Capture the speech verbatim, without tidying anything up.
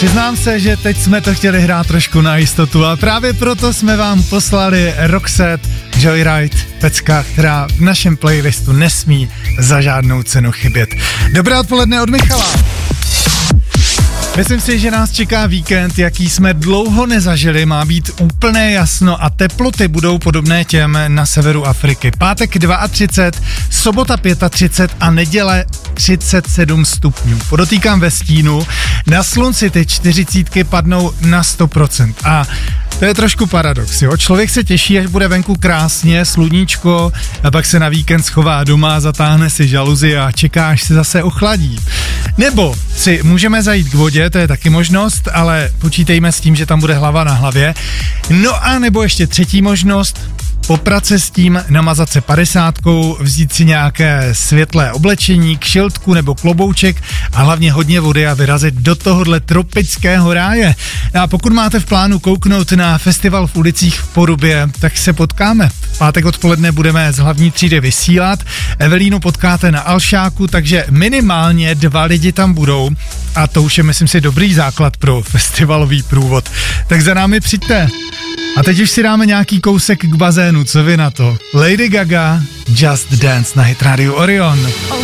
Přiznám se, že teď jsme to chtěli hrát trošku na jistotu a právě proto jsme vám poslali Roxette, Joyride, pecka, která v našem playlistu nesmí za žádnou cenu chybět. Dobré odpoledne od Michala. Myslím si, že nás čeká víkend, jaký jsme dlouho nezažili, má být úplné jasno a teploty budou podobné těm na severu Afriky. Pátek třicet dva, sobota třicet pět a neděle třicet sedm stupňů. Podotýkám ve stínu, na slunci ty čtyřicítky padnou na sto procent a to je trošku paradox, jo? Člověk se těší, až bude venku krásně, sluníčko a pak se na víkend schová doma, zatáhne si žaluzi a čeká, až se zase ochladí. Nebo si můžeme zajít k vodě, to je taky možnost, ale počítejme s tím, že tam bude hlava na hlavě. No a nebo ještě třetí možnost, poprat se s tím, namazat se padesátkou, vzít si nějaké světlé oblečení, kšiltku nebo klobouček a hlavně hodně vody a vyrazit do tohohle tropického ráje. A pokud máte v plánu kouknout na festival v ulicích v Porubě, tak se potkáme. V pátek odpoledne budeme z hlavní třídy vysílat. Evelínu potkáte na Alšáku, takže minimálně dva lidi tam budou a to už je, myslím si, dobrý základ pro festivalový průvod. Tak za námi přijďte. A teď už si dáme nějaký kousek k bazénu, co vy na to? Lady Gaga, Just Dance na Hit Radio Orion.